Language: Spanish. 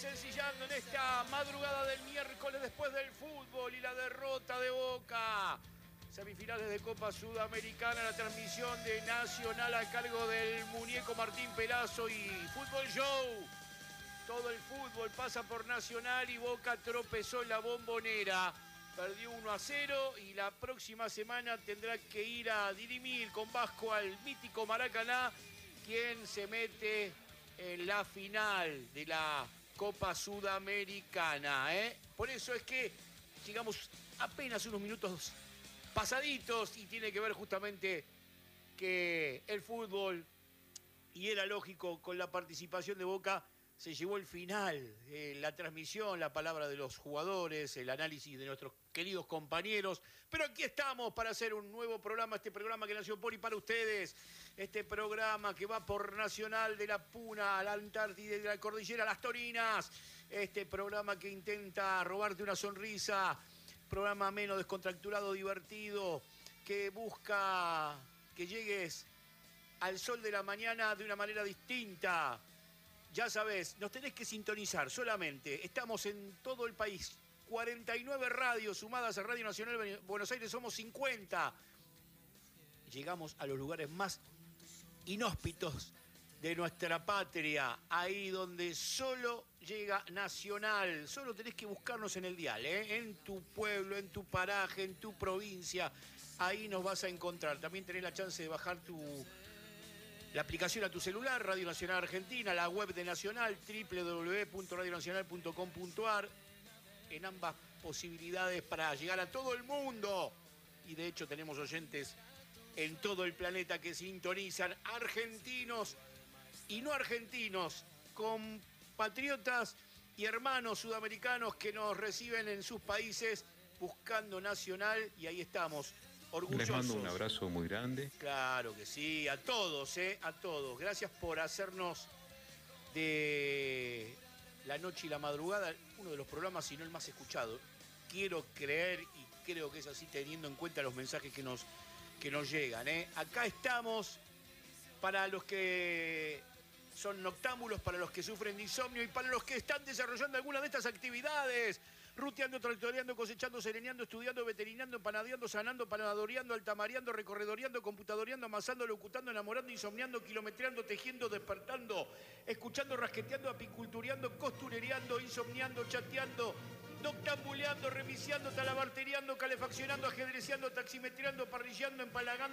desencillando en esta madrugada del miércoles después del fútbol y la derrota de Boca. Semifinales de Copa Sudamericana, la transmisión de Nacional a cargo del muñeco Martín Pelazo y Fútbol Show. Todo el fútbol pasa por Nacional y Boca tropezó en la Bombonera. Perdió 1-0 y la próxima semana tendrá que ir a dirimir con Vasco al mítico Maracaná, quien se mete en la final de la Copa Sudamericana. Por eso es que llegamos apenas unos minutos pasaditos y tiene que ver justamente que el fútbol, y era lógico, con la participación de Boca, se llevó el final, la transmisión, la palabra de los jugadores, el análisis de nuestros queridos compañeros. Pero aquí estamos para hacer un nuevo programa, este programa que nació por y para ustedes, este programa que va por Nacional de la Puna a la Antártida y de la Cordillera a las Torinas, este programa que intenta robarte una sonrisa, programa menos descontracturado, divertido, que busca que llegues al sol de la mañana de una manera distinta. Ya sabés, nos tenés que sintonizar solamente. Estamos en todo el país. 49 radios sumadas a Radio Nacional Buenos Aires, somos 50. Llegamos a los lugares más inhóspitos de nuestra patria, ahí donde solo llega Nacional. Solo tenés que buscarnos en el dial, en tu pueblo, en tu paraje, en tu provincia. Ahí nos vas a encontrar. También tenés la chance de bajar la aplicación a tu celular, Radio Nacional Argentina, la web de Nacional, www.radionacional.com.ar, en ambas posibilidades para llegar a todo el mundo. Y de hecho tenemos oyentes en todo el planeta que sintonizan, argentinos y no argentinos, compatriotas y hermanos sudamericanos que nos reciben en sus países buscando Nacional, y ahí estamos. Orgullosos. Les mando un abrazo muy grande. Claro que sí, a todos, a todos. Gracias por hacernos de la noche y la madrugada uno de los programas, si no el más escuchado. Quiero creer y creo que es así teniendo en cuenta los mensajes que nos llegan. Acá estamos para los que son noctámbulos, para los que sufren de insomnio y para los que están desarrollando alguna de estas actividades. Ruteando, tractoreando, cosechando, sereneando, estudiando, veterinando, panadeando, sanando, panadoreando, altamareando, recorredoreando, computadoreando, amasando, locutando, enamorando, insomniando, kilometreando, tejiendo, despertando, escuchando, rasqueteando, apicultureando, costurereando, insomniando, chateando, noctambuleando, remiciando, talabarteriando, calefaccionando, ajedreceando, taximetreando, parrillando, empalagando,